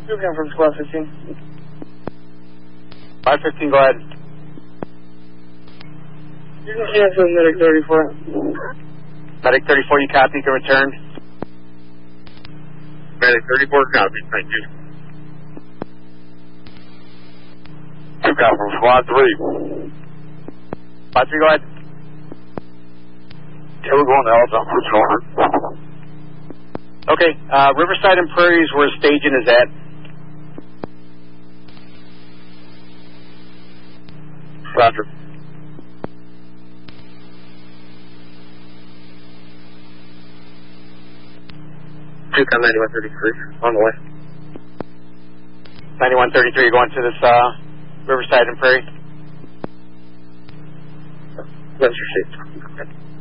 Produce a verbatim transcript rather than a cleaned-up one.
You're coming from Squad fifteen. five fifteen, go ahead. You can cancel Medic thirty-four. Medic thirty-four, you copy, you can return. Medic thirty-four, copy, thank you. You got from Squad three. Squad three, go ahead. Yeah, we're going to Alabama for Charter. Okay, uh, Riverside and Prairie is where staging is at. Roger. Yukon ninety-one thirty-three, on the way. ninety-one thirty-three, you're going to this, uh, Riverside and Prairie? That's your seat.